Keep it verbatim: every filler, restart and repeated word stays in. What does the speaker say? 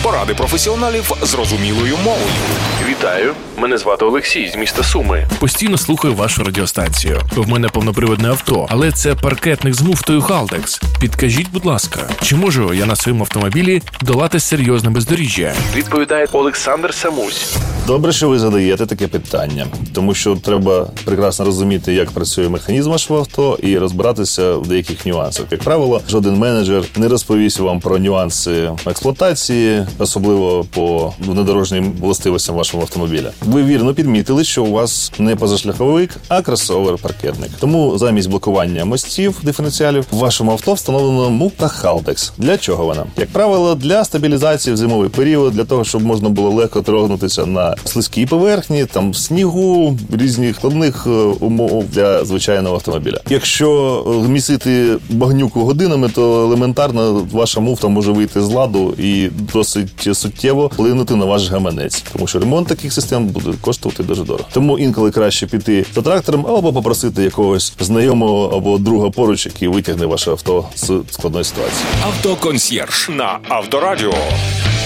Поради професіоналів зрозумілою мовою. Вітаю, мене звати Олексій з міста Суми. Постійно слухаю вашу радіостанцію. В мене повноприводне авто, але це паркетник з муфтою Haldex. Підкажіть, будь ласка, чи можу я на своєму автомобілі долати серйозне бездоріжжя? Відповідає Олександр Самусь. Добре, що ви задаєте таке питання, тому що треба прекрасно розуміти, як працює механізм вашого авто і розбиратися в деяких нюансах. Як правило, жоден менеджер не розповість вам про нюанси експлуатації, особливо по внедорожнім властивостям вашого автомобіля. Ви вірно підмітили, що у вас не позашляховик, а кросовер-паркетник. Тому замість блокування мостів, диференціалів, в вашому авто встановлено муфта Haldex. Для чого вона? Як правило, для стабілізації в зимовий період, для того, щоб можна було легко трогнутися на слизькій поверхні, там в снігу, різних складних умов для звичайного автомобіля. Якщо місити багнюку годинами, то елементарно ваша муфта може вийти з ладу і досить суттєво вплинути на ваш гаманець. Тому що ремонт таких систем буде коштувати дуже дорого. Тому інколи краще піти за трактором або попросити якогось знайомого або друга поруч, який витягне ваше авто з складної ситуації. Автоконсьєрж на Авторадіо.